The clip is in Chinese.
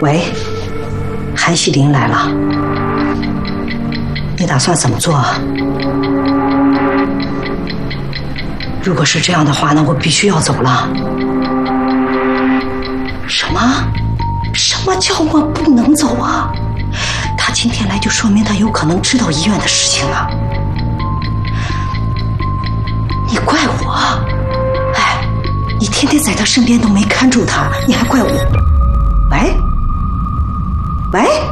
喂，韩希林来了，你打算怎么做啊？如果是这样的话，那我必须要走了。什么？什么叫我不能走啊？他今天来就说明他有可能知道医院的事情啊。你怪我？哎，你天天在他身边都没看住他，你还怪我？喂？喂？